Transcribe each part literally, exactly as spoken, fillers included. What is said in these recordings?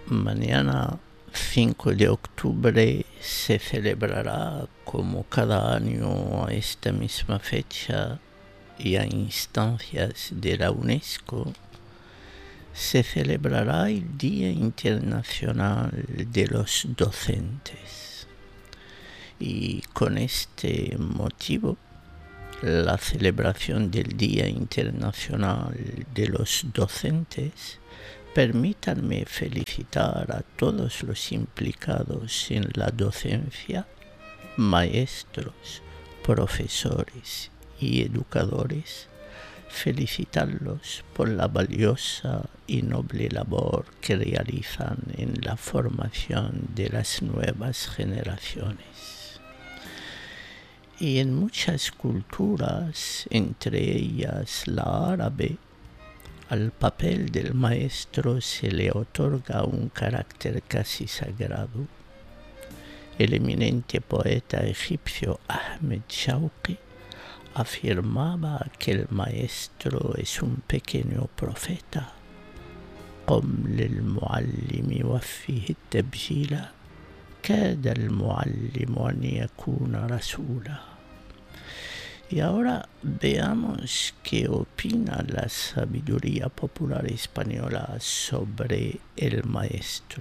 Mañana, cinco de octubre, se celebrará, como cada año a esta misma fecha y a instancias de la UNESCO, se celebrará el Día Internacional de los Docentes. Y con este motivo, la celebración del Día Internacional de los Docentes, permítanme felicitar a todos los implicados en la docencia, maestros, profesores y educadores, felicitarlos por la valiosa y noble labor que realizan en la formación de las nuevas generaciones. Y en muchas culturas, entre ellas la árabe, al papel del maestro se le otorga un carácter casi sagrado. El eminente poeta egipcio Ahmed Shawqi afirmaba que el maestro es un pequeño profeta. قم للمعلم وفيه التبجيل كاد المعلم أن يكون رسولا. Y ahora veamos qué opina la sabiduría popular española sobre el maestro.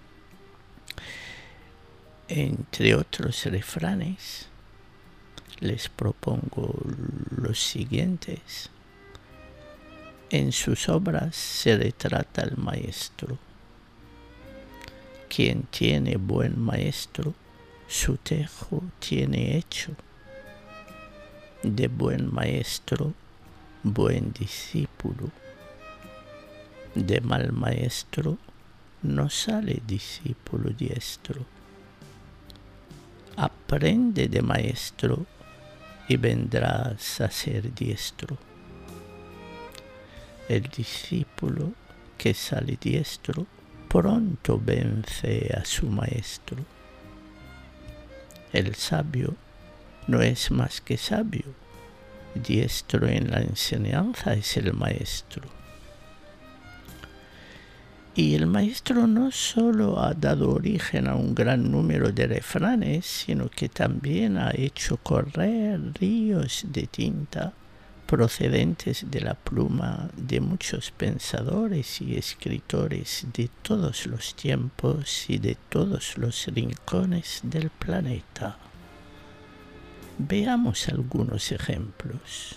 Entre otros refranes, les propongo los siguientes. En sus obras se retrata al maestro. Quien tiene buen maestro, su tejo tiene hecho. De buen maestro, buen discípulo. De mal maestro, no sale discípulo diestro. Aprende de maestro y vendrás a ser diestro. El discípulo que sale diestro pronto vence a su maestro. El sabio no es más que sabio, diestro en la enseñanza es el maestro. Y el maestro no solo ha dado origen a un gran número de refranes, sino que también ha hecho correr ríos de tinta procedentes de la pluma de muchos pensadores y escritores de todos los tiempos y de todos los rincones del planeta. Veamos algunos ejemplos.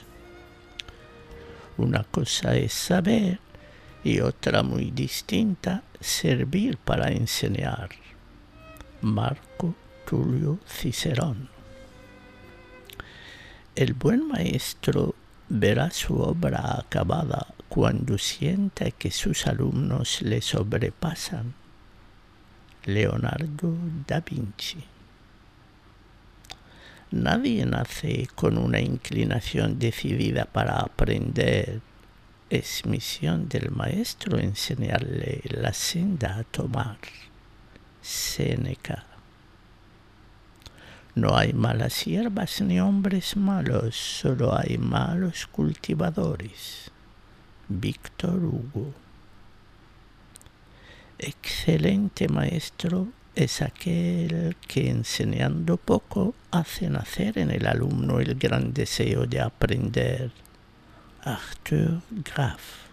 Una cosa es saber y otra muy distinta, servir para enseñar. Marco Tulio Cicerón. El buen maestro verá su obra acabada cuando sienta que sus alumnos le sobrepasan. Leonardo da Vinci. Nadie nace con una inclinación decidida para aprender. Es misión del maestro enseñarle la senda a tomar. Séneca. No hay malas hierbas ni hombres malos, solo hay malos cultivadores. Víctor Hugo. Excelente maestro es aquel que enseñando poco hace nacer en el alumno el gran deseo de aprender. Arthur Graf.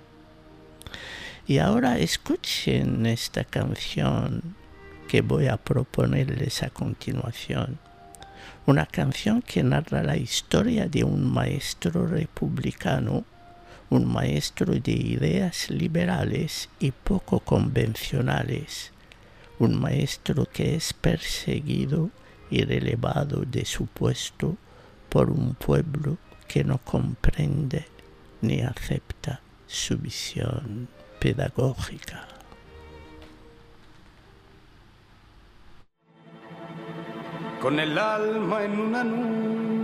Y ahora escuchen esta canción que voy a proponerles a continuación. Una canción que narra la historia de un maestro republicano, un maestro de ideas liberales y poco convencionales, un maestro que es perseguido y relevado de su puesto por un pueblo que no comprende ni acepta su visión pedagógica. Con el alma en una nube